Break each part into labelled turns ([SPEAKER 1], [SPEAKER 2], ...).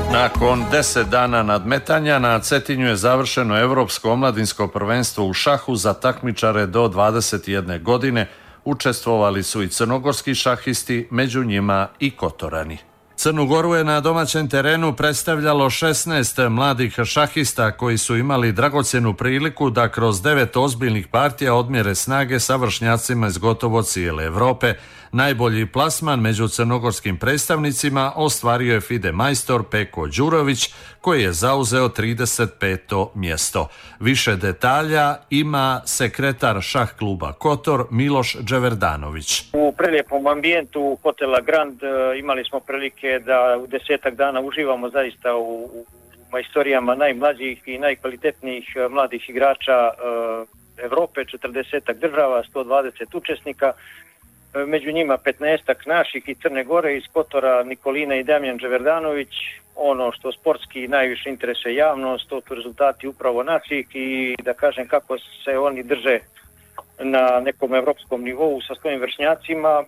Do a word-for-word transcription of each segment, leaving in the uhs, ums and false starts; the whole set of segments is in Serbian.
[SPEAKER 1] Nakon deset dana nadmetanja na Cetinju je završeno Europsko omladinsko prvenstvo u šahu za takmičare do dvadeset jedne godine. Učestvovali su i crnogorski šahisti, među njima i Kotorani. Crnu Goru je na domaćem terenu predstavljalo šesnaest mladih šahista koji su imali dragocjenu priliku da kroz devet ozbiljnih partija odmjere snage sa vršnjacima iz gotovo cijele Europe. Najbolji plasman među crnogorskim predstavnicima ostvario je FIDE majstor Peko Đurović koji je zauzeo trideset peto mjesto. Više detalja ima sekretar šah kluba Kotor Miloš Dževerdanović.
[SPEAKER 2] U prelijepom ambijentu hotela Grand imali smo prilike da u desetak dana uživamo zaista u, u majstorijama najmlađih i najkvalitetnijih mladih igrača Europe, četrdesetak država, sto dvadeset učesnika. Među njima petnaestak naših i Crne Gore, iz Kotora Nikolina i Damjan Dževerdanović. Ono što sportski najviše interesuje javnost, to su rezultati upravo naših i da kažem kako se oni drže na nekom evropskom nivou sa svojim vršnjacima.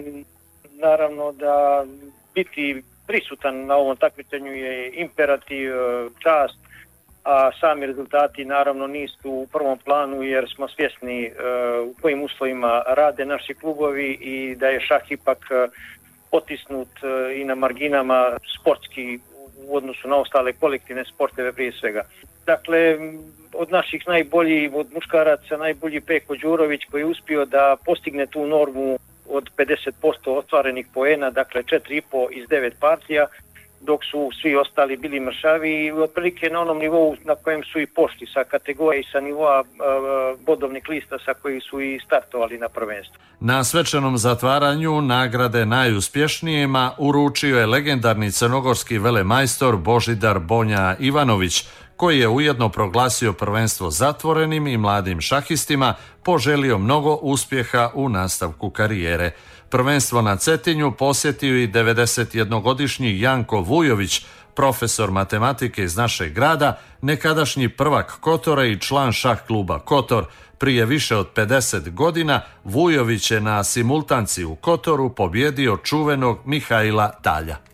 [SPEAKER 2] Naravno da biti prisutan na ovom takmičenju je imperativ, čast, a sami rezultati naravno nisu u prvom planu jer smo svjesni uh, u kojim uslovima rade naši klubovi i da je šah ipak uh, potisnut uh, i na marginama sportski u odnosu na ostale kolektivne sporteve prije svega. Dakle, od naših najboljih, od muškaraca najbolji Peko Đurović koji je uspio da postigne tu normu od pedeset posto ostvarenih poena, dakle četiri i po iz devet partija, dok su svi ostali bili mršavi i otprilike na onom nivou na kojem su i pošli sa kategorije i sa nivoa uh, bodovnih lista sa koji su i startovali na prvenstvu.
[SPEAKER 1] Na svečanom zatvaranju nagrade najuspješnijima uručio je legendarni crnogorski velemajstor Božidar Bonja Ivanović, koji je ujedno proglasio prvenstvo zatvorenim i mladim šahistima, poželio mnogo uspjeha u nastavku karijere. Prvenstvo na Cetinju posjetio i devedesetjednogodišnji Janko Vujović, profesor matematike iz našeg grada, nekadašnji prvak Kotora i član šah kluba Kotor. Prije više od pedeset godina Vujović je na simultanci u Kotoru pobjedio čuvenog Mihaila Talja.